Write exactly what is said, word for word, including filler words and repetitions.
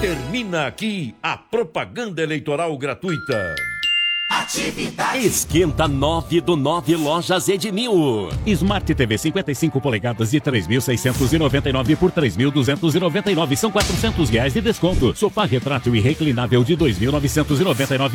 Termina aqui a propaganda eleitoral gratuita. Atividade. Esquenta nove do nove Lojas Edmil. Smart T V cinquenta e cinco polegadas de três mil seiscentos e noventa e nove por três mil duzentos e noventa e nove. São quatrocentos reais de desconto. Sofá retrátil e reclinável de dois mil novecentos e noventa e nove